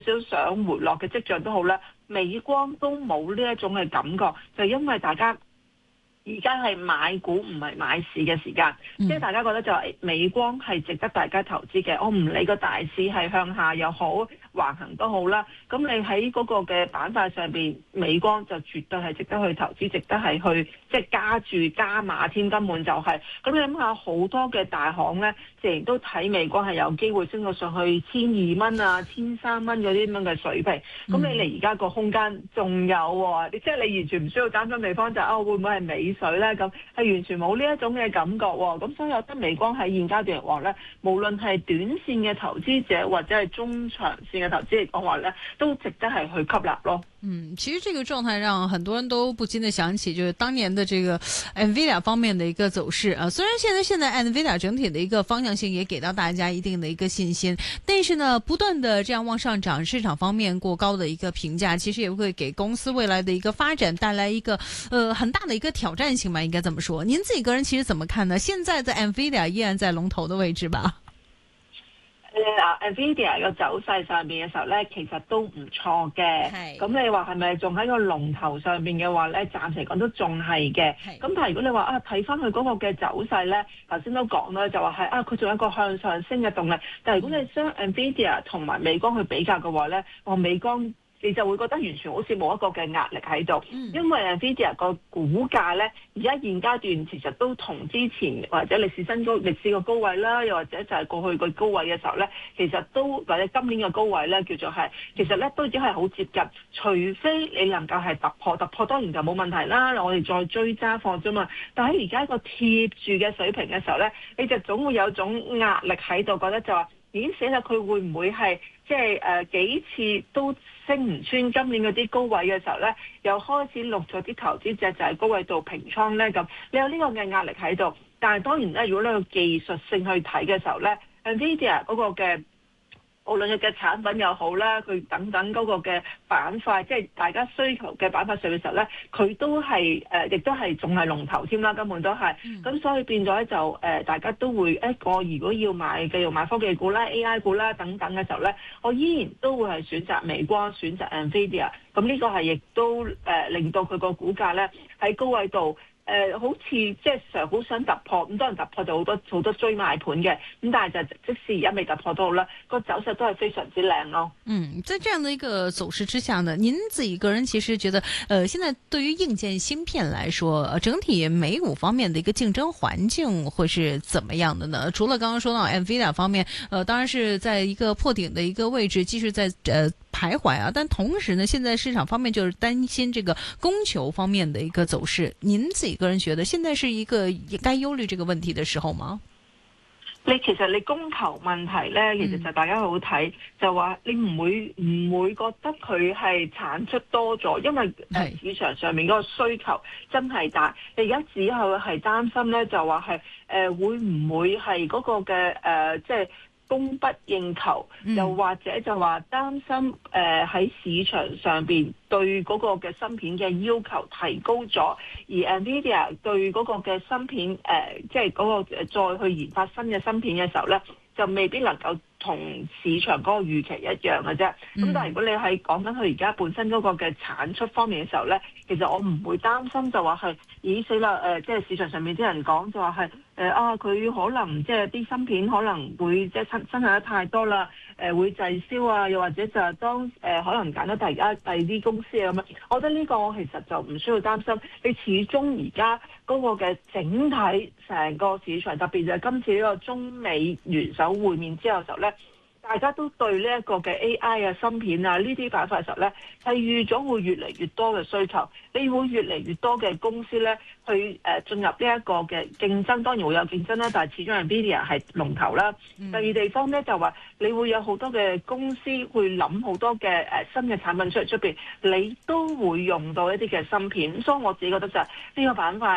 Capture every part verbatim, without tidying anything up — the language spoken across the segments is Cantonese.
少想回落嘅跡象都好啦，美光都冇呢一種嘅感覺，就因為大家而家係買股唔係買市嘅時間，即係、嗯、大家覺得就係美光係值得大家投資嘅。我唔理個大市係向下又好，橫行都好啦。咁你喺嗰個嘅板塊上邊，美光就絕對係值得去投資，值得係去即係、就是、加注加碼添，根本就係、是。咁你諗下，好多嘅大行咧，自然都睇美光係有機會升到上去千二蚊啊、千三蚊嗰啲咁嘅水平。咁、嗯、你嚟而家個空間仲有喎，即係你完全唔需要擔心地方就係、是、哦會唔會係美水咧？咁係完全冇呢一種嘅感覺喎。咁所以我覺得美光喺現階段嚟話咧，無論係短線嘅投資者或者係中長線嘅投資嚟講話咧，都值得係去吸納咯。 嗯，其實這個狀態讓很多人都不禁的想起，就是當年的這個 NVIDIA 方面的一個走勢啊。雖然現在現在 NVIDIA 整體的一個方向性也給到大家一定的一個信心，但是呢，不斷的這樣往上漲，市場方面過高的一個評價，其實也會給公司未來的一個發展帶來一個呃很大的一個挑戰性吧，應該這麼說。您自己個人其實怎麼看呢？現在在 NVIDIA 依然在龍頭的位置吧？ 誒 NVIDIA 個走勢上面嘅時候咧，其實都唔錯嘅。咁是你話係咪仲喺個龍頭上面嘅話咧，暫時講都仲係嘅。咁是但係如果你話啊睇翻佢嗰個嘅走勢咧，頭先都講啦，就話係啊佢仲有一個向上升嘅動力。但係如果你將 NVIDIA 同埋美光去比較嘅話咧，我美光你就會覺得完全好似冇一個嘅壓力喺度，嗯、因為 NVIDIA 個股價咧，而家現階段其實都同之前或者歷史新高、歷史個高位啦，又或者就係過去個高位嘅時候咧，其實都或者今年嘅高位咧叫做係，其實咧都已經係好接近，除非你能夠係突破，突破當然就冇問題啦，我哋再追揸貨啫嘛。但喺而家個貼住嘅水平嘅時候咧，你就總會有種壓力喺度，覺得就話已經死啦，佢會唔會係即係誒幾次都升唔穿今年嗰啲高位嘅時候咧，又開始錄咗啲投資者就係高位度平倉咧咁，你有呢個嘅壓力喺度。但係當然咧，如果你用技術性去睇嘅時候咧 ，NVIDIA 嗰個嘅無論佢嘅產品又好啦，佢等等嗰個嘅板塊，即係大家需求嘅板塊上嘅時候咧，佢都係誒，亦都係仲係龍頭添啦，根本都係。咁、嗯、所以變咗咧就誒、呃，大家都會一個如果要買繼續買科技股啦、A I 股啦等等嘅時候咧，我依然都會係選擇美光、選擇 NVIDIA。咁呢個係亦都誒、呃、令到佢個股價咧喺高位度。誒、呃、好似即係常好想突破，咁多人突破就好多好多追買盤嘅，咁但係就即使而家未突破都好啦，個走勢都係非常之靚咯。 嗯，在這樣的一個走勢之下呢，您自己個人其實覺得，呃，現在對於硬件芯片來說，呃，整體美股方面的一個競爭環境會是怎麼樣的呢？除了剛剛說到 NVIDIA 方面，呃，當然是在一個破頂的一個位置，繼續在呃徘徊啊。但同時呢，現在市場方面就是擔心這個供求方面的一個走勢。您自己個人覺得，現在是一個該憂慮這個問題的時候嗎？ 你其實你供求問題咧，其實就大家好睇，嗯、就話你唔會唔會覺得佢係產出多咗，因為誒市場上面嗰個需求真係大。你而家只係係擔心咧，就話係誒會唔會係嗰個嘅誒即係供不應求，嗯、又或者就話擔心誒喺、呃、市場上邊對嗰個嘅芯片嘅要求提高咗，而 NVIDIA 對嗰個嘅芯片誒即係嗰個再去研發新嘅芯片嘅時候咧，就未必能夠同市場嗰個預期一樣嘅啫。咁、嗯、但係如果你係講緊佢而家本身嗰個嘅產出方面嘅時候咧，其實我唔會擔心就話係咦死啦誒，即係市場上面啲人講就話係誒啊佢可能即係啲芯片可能會即係生生產得太多啦，誒、呃、會滯銷啊，又或者就係當誒、呃、可能揀咗第家第二啲公司啊咁樣，我覺得呢個我其實就唔需要擔心。你始終而家嗰個嘅整體成個市場，特別就係今次呢個中美元首會面之後嘅時候咧，大家都對呢一個嘅 A I 啊、芯片啊呢啲板塊嘅時候咧，係預咗會越嚟越多嘅需求，你會越嚟越多嘅公司咧去誒進入呢一個嘅競爭，當然會有競爭啦，但係始終 NVIDIA 係龍頭啦。嗯、第二地方咧就話你會有好多嘅公司會諗好多嘅誒新嘅產品出嚟出邊，你都會用到一啲嘅芯片，所以我自己覺得就係呢個板塊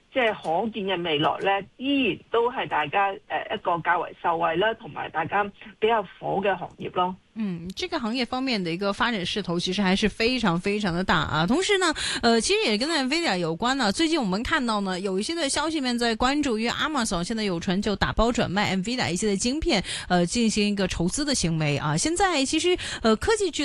即係可見嘅未來咧，依然都係大家誒一個較為受惠啦，同埋大家比較火嘅行業咯。 嗯，這個行業方面的一個發展勢頭其實還是非常非常的大啊。同時呢，呃，其實也跟 NVIDIA 有關呢。最近我們看到呢，有一些的消息面在關注，於 Amazon 現在有傳就打包轉賣 NVIDIA 一些的晶片，呃，進行一個籌資的行為啊。現在其實呃科技巨